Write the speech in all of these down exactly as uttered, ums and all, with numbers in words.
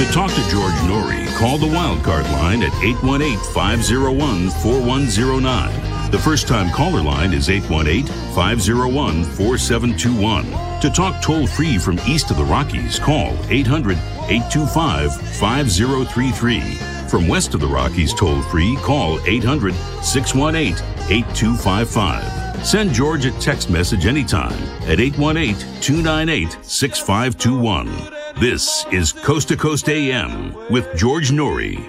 To talk to George Norrie, call the Wildcard line at eight one eight, five oh one, four one oh nine. The first-time caller line is eight one eight, five oh one, four seven two one. To talk toll-free from east of the Rockies, call eight hundred, eight two five, five oh three three. From west of the Rockies toll-free, call eight hundred, six one eight, eight two five five. Send George a text message anytime at eight one eight, two nine eight, six five two one. This is Coast to Coast A M with George Norrie.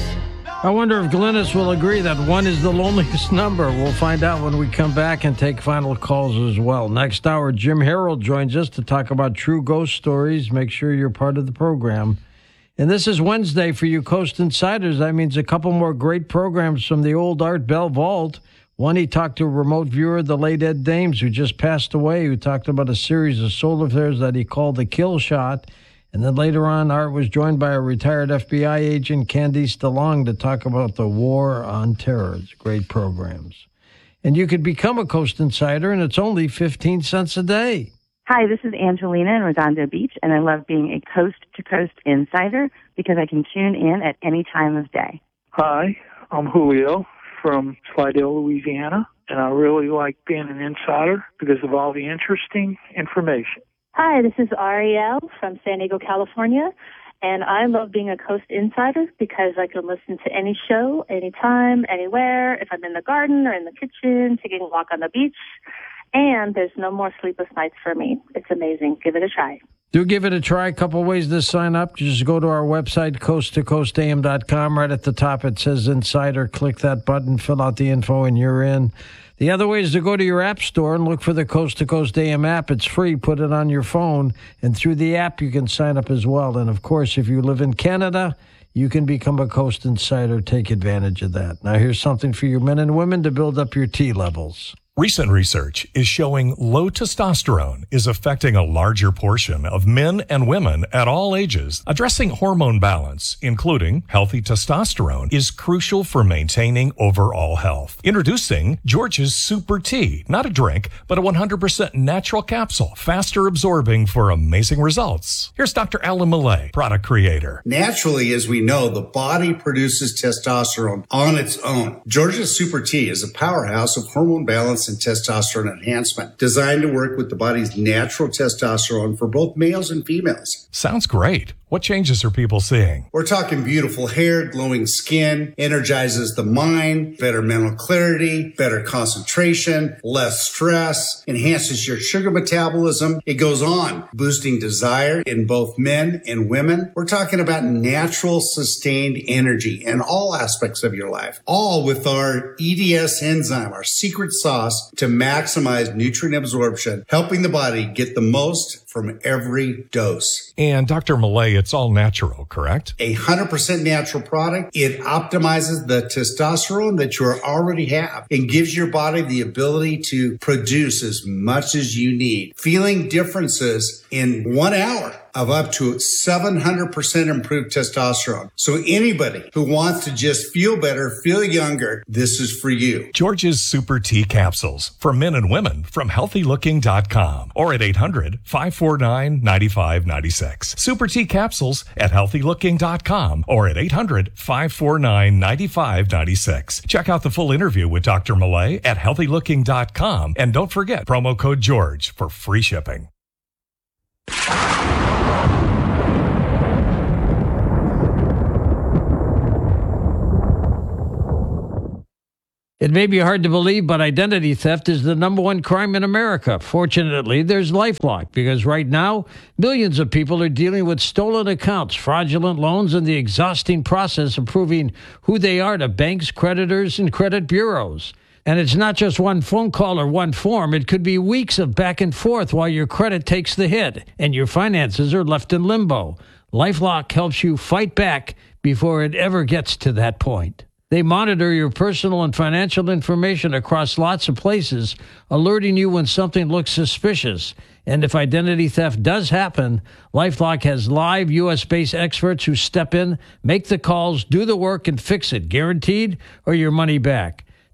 I wonder if Glynis will agree that one is the loneliest number. We'll find out when we come back and take final calls as well. Next hour, Jim Harold joins us to talk about true ghost stories. Make sure you're part of the program. And this is Wednesday for you Coast Insiders. That means a couple more great programs from the old Art Bell Vault. One, he talked to a remote viewer, the late Ed Dames, who just passed away, who talked about a series of soul affairs that he called the Kill Shot. And then later on, Art was joined by a retired F B I agent, Candice DeLong, to talk about the War on Terror. It's great programs. And you could become a Coast Insider, and it's only fifteen cents a day. Hi, this is Angelina in Redondo Beach, and I love being a coast-to-coast insider because I can tune in at any time of day. Hi, I'm Julio from Slidell, Louisiana, and I really like being an insider because of all the interesting information. Hi, this is Ariel from San Diego, California, and I love being a Coast Insider because I can listen to any show, anytime, anywhere, if I'm in the garden or in the kitchen, taking a walk on the beach, and there's no more sleepless nights for me. It's amazing. Give it a try. Do give it a try. A couple ways to sign up. Just go to our website, coast to coast a m dot com. Right at the top, it says Insider. Click that button, fill out the info, and you're in. The other way is to go to your app store and look for the Coast to Coast A M app. It's free. Put it on your phone, and through the app, you can sign up as well. And, of course, if you live in Canada, you can become a Coast Insider. Take advantage of that. Now, here's something for you men and women to build up your T levels. Recent research is showing low testosterone is affecting a larger portion of men and women at all ages. Addressing hormone balance, including healthy testosterone, is crucial for maintaining overall health. Introducing George's Super Tea, not a drink, but a one hundred percent natural capsule, faster absorbing for amazing results. Here's Doctor Alan Millay, product creator. Naturally, as we know, the body produces testosterone on its own. George's Super Tea is a powerhouse of hormone balance and testosterone enhancement, designed to work with the body's natural testosterone for both males and females. Sounds great. What changes are people seeing? We're talking beautiful hair, glowing skin, energizes the mind, better mental clarity, better concentration, less stress, enhances your sugar metabolism. It goes on, boosting desire in both men and women. We're talking about natural, sustained energy in all aspects of your life, all with our E D S enzyme, our secret sauce to maximize nutrient absorption, helping the body get the most from every dose. And Doctor Millay, it's all natural, correct? A one hundred percent natural product. It optimizes the testosterone that you already have and gives your body the ability to produce as much as you need. Feeling differences in one hour of up to seven hundred percent improved testosterone. So anybody who wants to just feel better, feel younger, this is for you. George's Super Tea Capsules for men and women from healthy looking dot com or at eight hundred, five four nine, nine five nine six. Super Tea Capsules at healthy looking dot com or at eight hundred, five four nine, nine five nine six. Check out the full interview with Doctor Millay at healthy looking dot com and don't forget promo code George for free shipping. It may be hard to believe, but identity theft is the number one crime in America. Fortunately, there's LifeLock, because right now, millions of people are dealing with stolen accounts, fraudulent loans, and the exhausting process of proving who they are to banks, creditors, and credit bureaus. And it's not just one phone call or one form. It could be weeks of back and forth while your credit takes the hit and your finances are left in limbo. LifeLock helps you fight back before it ever gets to that point. They monitor your personal and financial information across lots of places, alerting you when something looks suspicious. And if identity theft does happen, LifeLock has live U S-based experts who step in, make the calls, do the work, and fix it, guaranteed, or your money back.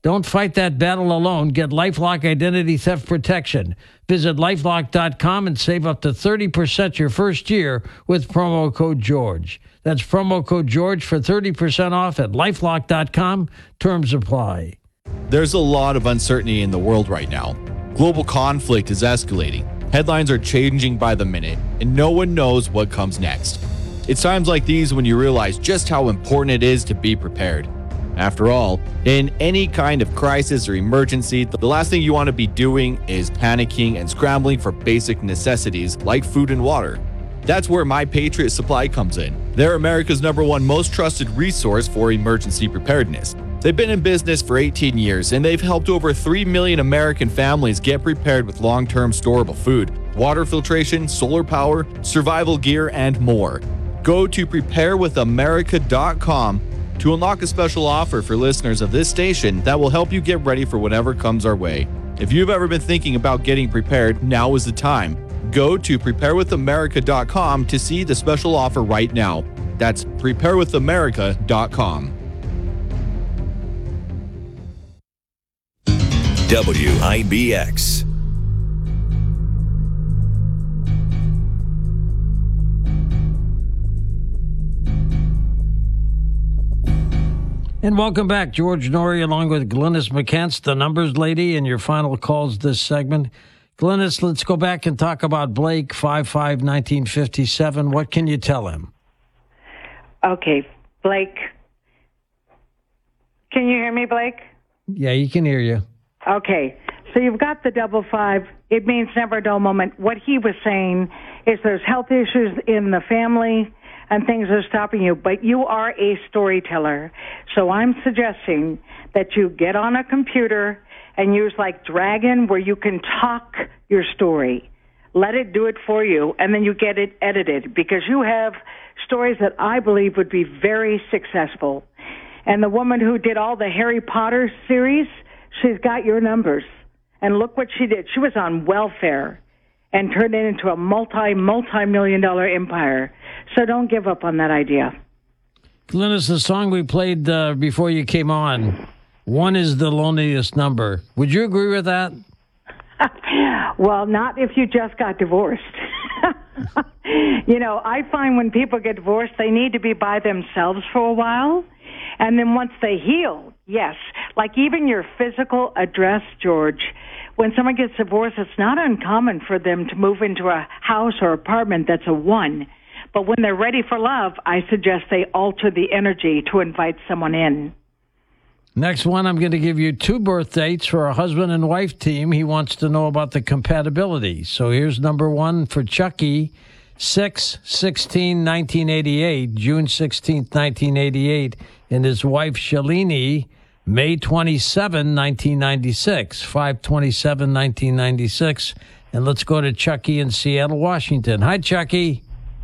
Don't fight that battle alone. Get LifeLock Identity Theft Protection. Visit lifelock dot com and save up to thirty percent your first year with promo code George. That's promo code George for thirty percent off at lifelock dot com. Terms apply. There's a lot of uncertainty in the world right now. Global conflict is escalating. Headlines are changing by the minute, and no one knows what comes next. It's times like these when you realize just how important it is to be prepared. After all, in any kind of crisis or emergency, the last thing you want to be doing is panicking and scrambling for basic necessities like food and water. That's where My Patriot Supply comes in. They're America's number one most trusted resource for emergency preparedness. They've been in business for eighteen years, and they've helped over three million American families get prepared with long-term storable food, water filtration, solar power, survival gear, and more. Go to prepare with america dot com to unlock a special offer for listeners of this station that will help you get ready for whatever comes our way. If you've ever been thinking about getting prepared, now is the time. Go to prepare with america dot com to see the special offer right now. That's prepare with america dot com. W I B X. And welcome back, George Noory, along with Glynis McCants, the numbers lady, and your final calls this segment. Glynis, let's go back and talk about Blake, five five nineteen fifty-seven. What can you tell him? Okay, Blake. Can you hear me, Blake? Yeah, he can hear you. Okay, so you've got the double five. It means never a dull moment. What he was saying is there's health issues in the family and things are stopping you, but you are a storyteller. So I'm suggesting that you get on a computer and use like Dragon where you can talk your story. Let it do it for you, and then you get it edited because you have stories that I believe would be very successful. And the woman who did all the Harry Potter series, she's got your numbers. And look what she did. She was on welfare and turned it into a multi, multi-million dollar empire. So don't give up on that idea. Glynis, the song we played uh, before you came on, one is the loneliest number. Would you agree with that? Well, not if you just got divorced. You know, I find when people get divorced, they need to be by themselves for a while. And then once they heal, yes, like even your physical address, George, when someone gets divorced, it's not uncommon for them to move into a house or apartment that's a one. But when they're ready for love, I suggest they alter the energy to invite someone in. Next one, I'm going to give you two birth dates for a husband and wife team. He wants to know about the compatibility. So here's number one for Chucky, six sixteen nineteen eighty-eight, June sixteenth, nineteen eighty-eight, and his wife Shalini, May twenty-seventh, nineteen ninety-six, five twenty-seven nineteen ninety-six. And let's go to Chucky in Seattle, Washington. Hi, Chucky.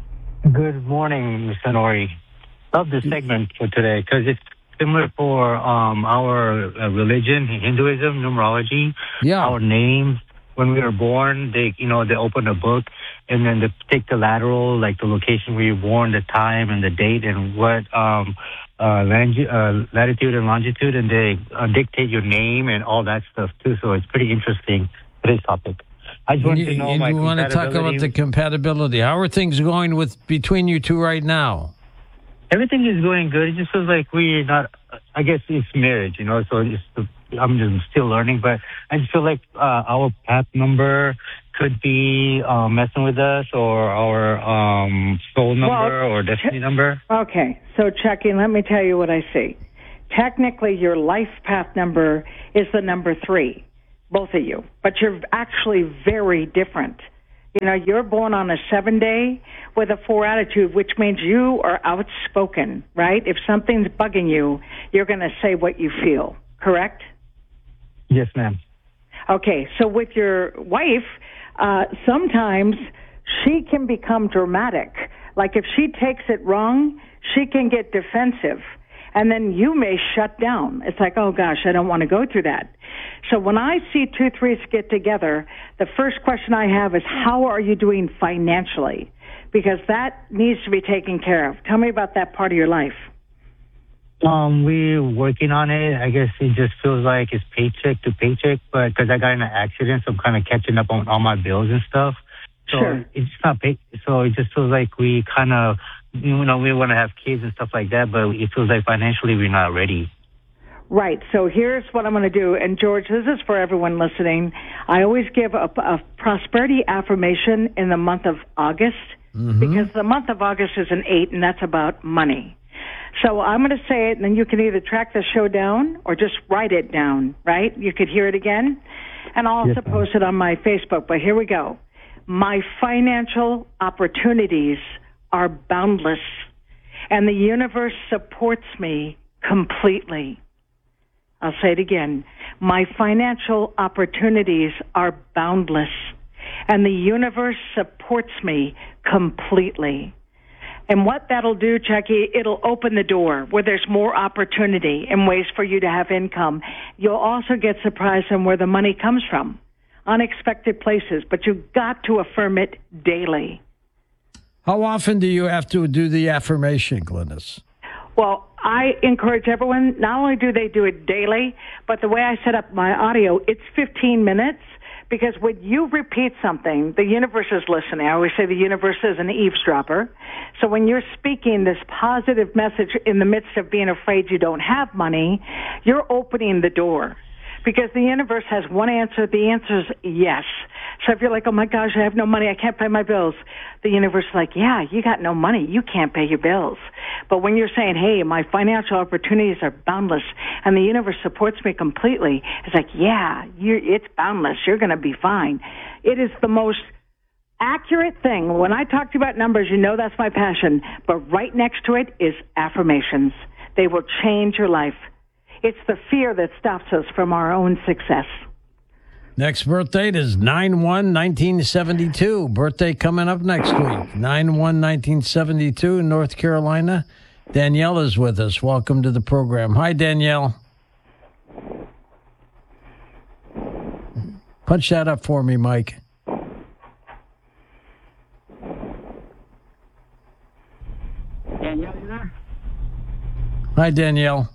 Good morning, Mister Noory. Love this segment for today because it's similar for um, our uh, religion, Hinduism, numerology. Yeah. Our names. When we were born, they, you know, they open a book and then they take the lateral, like the location where you're born, the time and the date and what um, uh, langi- uh, latitude and longitude, and they uh, dictate your name and all that stuff too. So it's pretty interesting, today's topic. I just want you, to know you my want to talk about the compatibility. How are things going with between you two right now? Everything is going good. It just feels like we're not, I guess it's marriage, you know, so it's, I'm just still learning, but I just feel like uh, our path number could be uh, messing with us, or our um, soul number well, or destiny ch- number. Okay, so Chucky, let me tell you what I see. Technically, your life path number is the number three, both of you, but you're actually very different. You know, you're born on a seven day with a four attitude, which means you are outspoken, right? If something's bugging you, you're going to say what you feel, correct? Yes, ma'am. Okay, so with your wife, uh, sometimes she can become dramatic. Like if she takes it wrong, she can get defensive. And then you may shut down. It's like, oh, gosh, I don't want to go through that. So when I see two threes get together, the first question I have is, how are you doing financially? Because that needs to be taken care of. Tell me about that part of your life. Um, we're working on it. I guess it just feels like it's paycheck to paycheck, but because I got in an accident, so I'm kind of catching up on all my bills and stuff. So Sure. it's not pay. So it just feels like we kind of, you know, we want to have kids and stuff like that, but it feels like financially we're not ready. Right. So here's what I'm going to do. And George, this is for everyone listening. I always give a, a prosperity affirmation in the month of August Mm-hmm. because the month of August is an eight, and that's about money. So I'm going to say it, and then you can either track the show down or just write it down, right? You could hear it again. And I'll also Yes, ma'am. post it on my Facebook. But here we go. My financial opportunities are boundless, and the universe supports me completely. I'll say it again. My financial opportunities are boundless, and the universe supports me completely. And what that'll do, Chucky, it'll open the door where there's more opportunity and ways for you to have income. You'll also get surprised on where the money comes from, unexpected places, but you've got to affirm it daily. How often do you have to do the affirmation, Glynis? Well, I encourage everyone, not only do they do it daily, but the way I set up my audio, it's fifteen minutes, because when you repeat something, the universe is listening. I always say the universe is an eavesdropper. So when you're speaking this positive message in the midst of being afraid you don't have money, you're opening the door. Because the universe has one answer. The answer is yes. So if you're like, oh my gosh, I have no money, I can't pay my bills, the universe is like, yeah, you got no money, you can't pay your bills. But when you're saying, hey, my financial opportunities are boundless, and the universe supports me completely, it's like, yeah, you it's boundless, you're going to be fine. It is the most accurate thing. When I talk to you about numbers, you know that's my passion. But right next to it is affirmations. They will change your life. It's the fear that stops us from our own success. Next birth date is nine one nineteen seventy-two. Birthday coming up next week. nine one nineteen seventy-two in North Carolina. Danielle is with us. Welcome to the program. Hi, Danielle. Punch that up for me, Mike. Danielle, you there? Hi, Danielle.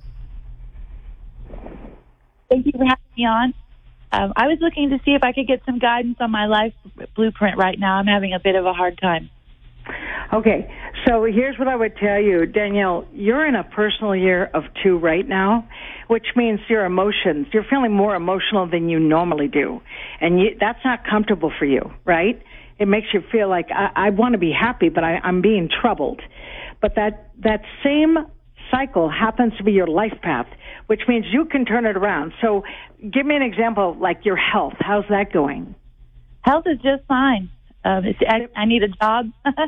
Thank you for having me on. Um, I was looking to see if I could get some guidance on my life blueprint right now. I'm having a bit of a hard time. Okay, so here's what I would tell you, Danielle. You're in a personal year of two right now, which means your emotions, you're feeling more emotional than you normally do. And you, that's not comfortable for you, right? It makes you feel like, I, I want to be happy, but I, I'm being troubled. But that, that same cycle happens to be your life path, which means you can turn it around. So give me an example, like your health. How's that going? Health is just fine. Um, it's, I, I need a job.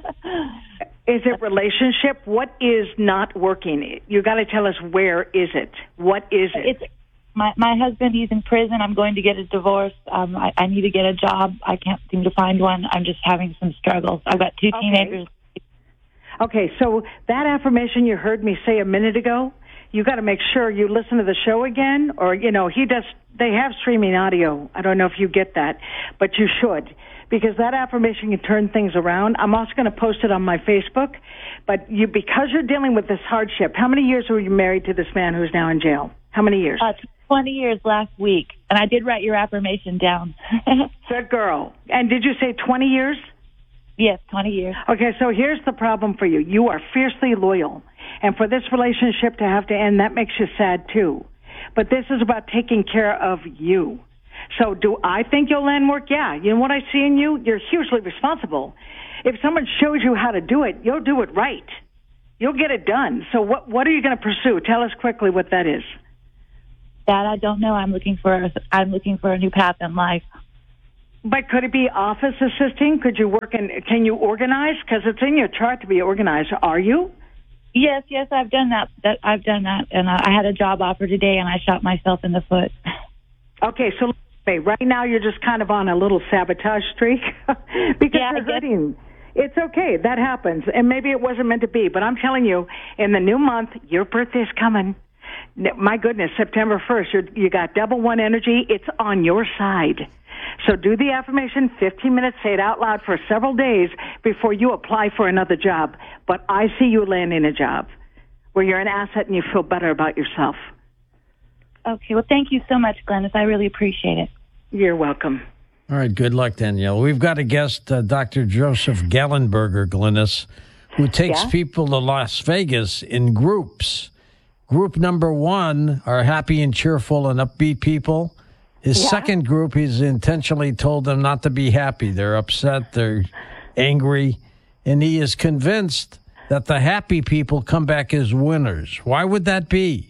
Is it relationship? What is not working? You got to tell us, where is it? What is it? It's my my husband. He's in prison. I'm going to get a divorce. Um, I, I need to get a job. I can't seem to find one. I'm just having some struggles. I've got two Okay. teenagers. Okay, so that affirmation you heard me say a minute ago, you got to make sure you listen to the show again, or, you know, he does, they have streaming audio. I don't know if you get that, but you should, because that affirmation can turn things around. I'm also going to post it on my Facebook, but you, because you're dealing with this hardship, how many years were you married to this man who's now in jail? How many years? Uh, twenty years last week, and I did write your affirmation down. Good girl. And did you say twenty years? Yes, twenty years. Okay, so here's the problem for you. You are fiercely loyal. And for this relationship to have to end, that makes you sad too. But this is about taking care of you. So do I think you'll land work? Yeah. You know what I see in you? You're hugely responsible. If someone shows you how to do it, you'll do it right. You'll get it done. So what what are you going to pursue? Tell us quickly what that is. That I don't know. I'm looking for a, I'm looking for a new path in life. But could it be office assisting? Could you work in, can you organize? Because it's in your chart to be organized. Are you? Yes, yes, I've done that. That I've done that. And I, I had a job offer today, and I shot myself in the foot. Okay, so right now you're just kind of on a little sabotage streak because Yeah, I you're guess- hurting. It's okay. That happens. And maybe it wasn't meant to be. But I'm telling you, in the new month, your birthday's coming. My goodness, September first, you're, you got double one energy. It's on your side. So do the affirmation, fifteen minutes, say it out loud for several days before you apply for another job. But I see you landing a job. where you're an asset and you feel better about yourself. Okay, well, thank you so much, Glennis. I really appreciate it. You're welcome. All right, good luck, Danielle. We've got a guest, uh, Doctor Joseph Gallenberger, Glennis, who takes Yeah? people to Las Vegas in groups. Group number one are happy and cheerful and upbeat people. His Yeah. second group, he's intentionally told them not to be happy. They're upset, they're angry, and he is convinced that the happy people come back as winners. Why would that be?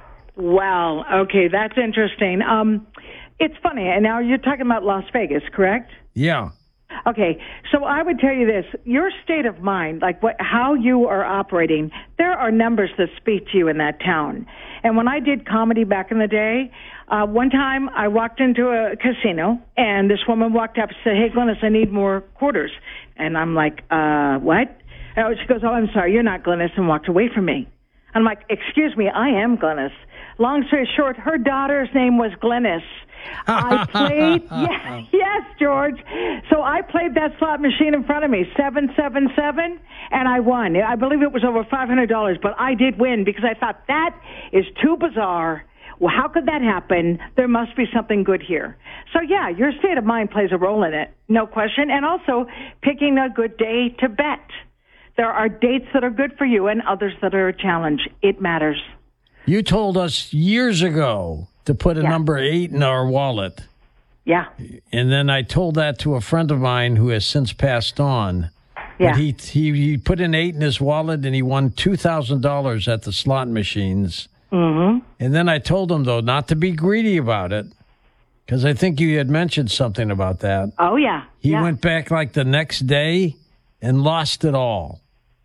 Well, okay, that's interesting. Um, it's funny. And now you're talking about Las Vegas, correct? Yeah. Okay, so I would tell you this: your state of mind, like what, how you are operating, there are numbers that speak to you in that town. And when I did comedy back in the day, uh, one time I walked into a casino, and this woman walked up and said, "Hey, Glennis, I need more quarters." And I'm like, uh, what? And she goes, "Oh, I'm sorry, you're not Glennis," and walked away from me. I'm like, "Excuse me, I am Glennis." Long story short, her daughter's name was Glennis. I played, yes, yes, George. So I played that slot machine in front of me, seven seven seven, and I won. I believe it was over five hundred dollars, but I did win because I thought that is too bizarre. Well, how could that happen? There must be something good here. So, yeah, your state of mind plays a role in it, no question, and also picking a good day to bet. There are dates that are good for you and others that are a challenge. It matters. You told us years ago to put a Yeah. number eight in our wallet. Yeah. And then I told that to a friend of mine who has since passed on. Yeah. But he, he he put an eight in his wallet and he won two thousand dollars at the slot machines. Mm-hmm. And then I told him, though, not to be greedy about it, because I think you had mentioned something about that. Oh, yeah. He yeah. went back like the next day and lost it all.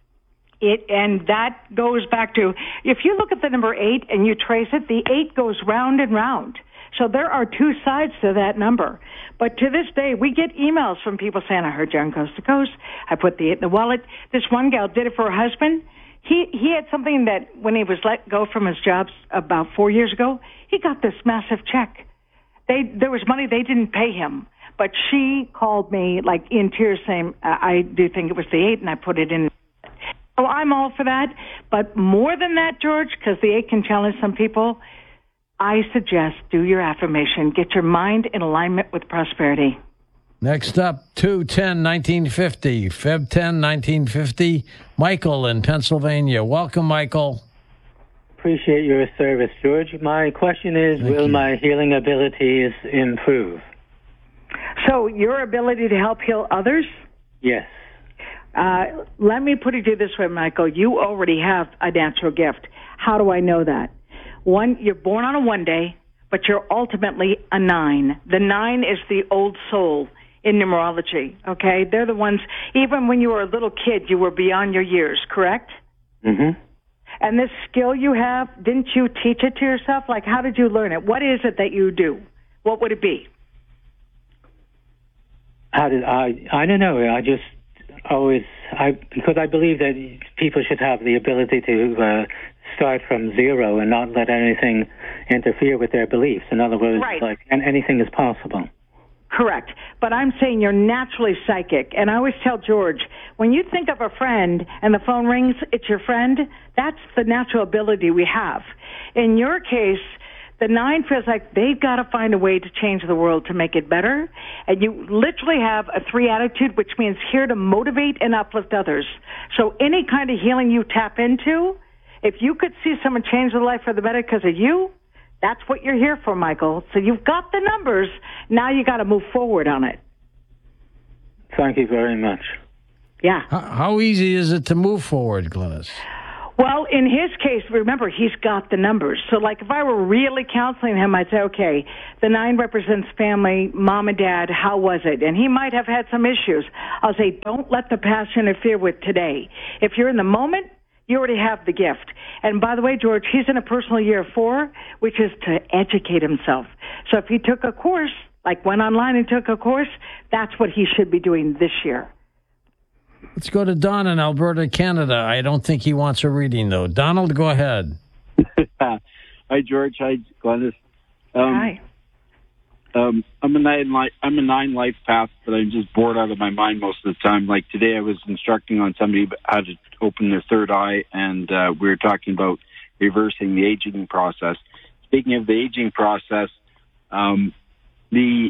It and that goes back to, if you look at the number eight and you trace it, the eight goes round and round. So there are two sides to that number. But to this day, we get emails from people saying, "I heard you on Coast to Coast. I put the eight in the wallet." This one gal did it for her husband. He he had something that when he was let go from his job about four years ago, he got this massive check. They there was money they didn't pay him. But she called me like in tears saying, "I I do think it was the eight, and I put it in." So I'm all for that. But more than that, George, because the eight can challenge some people, I suggest do your affirmation. Get your mind in alignment with prosperity. Next up, two ten nineteen fifty, February tenth, nineteen fifty, Michael in Pennsylvania. Welcome, Michael. Appreciate your service, George. My question is, Thank will you. my healing abilities improve? So your ability to help heal others? Yes. Uh, let me put it to you this way, Michael. You already have a natural gift. How do I know that? One, you're born on a one day, but you're ultimately a nine. The nine is the old soul in numerology, okay? They're the ones, even when you were a little kid, you were beyond your years, correct? Mm-hmm. And this skill you have, didn't you teach it to yourself? Like, how did you learn it? What is it that you do? What would it be? How did I? I don't know. I just always, I because I believe that people should have the ability to uh, start from zero and not let anything interfere with their beliefs. In other words, Right. like, and anything is possible. Correct. But I'm saying you're naturally psychic. And I always tell George, when you think of a friend and the phone rings, it's your friend, that's the natural ability we have. In your case, the nine feels like they've got to find a way to change the world to make it better. And you literally have a three attitude, which means here to motivate and uplift others. So any kind of healing you tap into, if you could see someone change their life for the better because of you, that's what you're here for, Michael. So you've got the numbers. Now you got to move forward on it. Thank you very much. Yeah. How, how easy is it to move forward, Glennis? Well, in his case, remember, he's got the numbers. So, like, if I were really counseling him, I'd say, okay, the nine represents family, mom and dad, how was it? And he might have had some issues. I'll say, don't let the past interfere with today. If you're in the moment, you already have the gift. And by the way, George, he's in a personal year four, which is to educate himself. So if he took a course, like went online and took a course, that's what he should be doing this year. Let's go to Don in Alberta, Canada. I don't think he wants a reading, though. Donald, go ahead. Hi, George. Hi, Glennis. Um, Hi. Um, I'm a nine life. I'm a nine life path, but I'm just bored out of my mind most of the time. Like today, I was instructing on somebody how to open their third eye, and uh, we were talking about reversing the aging process. Speaking of the aging process, um, the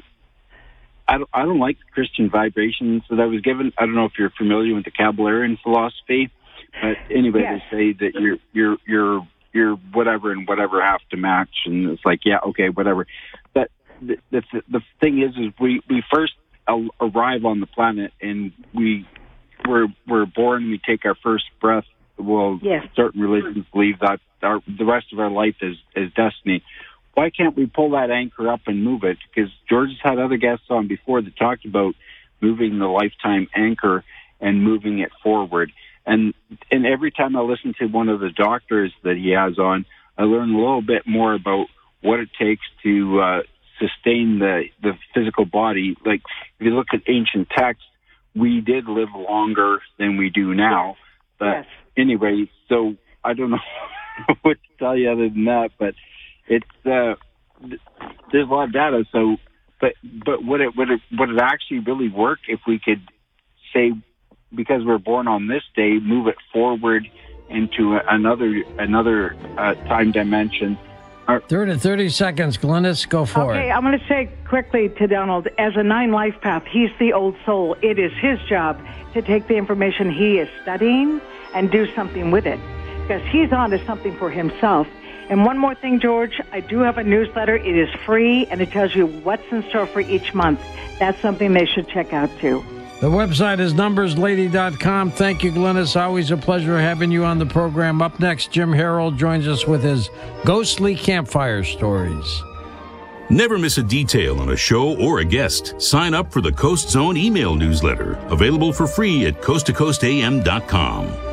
I don't, I don't like the Christian vibrations that I was given. I don't know if you're familiar with the Kabbalarian philosophy, but anyway, yes. They say that you're you're you're you're whatever and whatever have to match, and it's like, yeah, okay, whatever. But the the, the thing is, is we we first arrive on the planet, and we we're we're born. We take our first breath. Well, yes. Certain religions believe that our, the rest of our life is is destiny. Why can't we pull that anchor up and move it? Because George has had other guests on before that talked about moving the lifetime anchor and moving it forward. And and every time I listen to one of the doctors that he has on, I learn a little bit more about what it takes to uh, sustain the, the physical body. Like, if you look at ancient texts, we did live longer than we do now. But yes. Anyway, so I don't know what to tell you other than that, but it's uh, there's a lot of data. So, but but would it would it would it actually really work if we could say, because we're born on this day, move it forward into another another uh, time dimension? thirty, thirty seconds, Glynis, go for okay, it. Okay, I'm going to say quickly to Donald, as a nine life path, he's the old soul. It is his job to take the information he is studying and do something with it, because he's on to something for himself. And one more thing, George, I do have a newsletter. It is free, and it tells you what's in store for each month. That's something they should check out, too. The website is numbers lady dot com. Thank you, Glynis. Always a pleasure having you on the program. Up next, Jim Harold joins us with his ghostly campfire stories. Never miss a detail on a show or a guest. Sign up for the Coast Zone email newsletter, available for free at coast to coast a m dot com.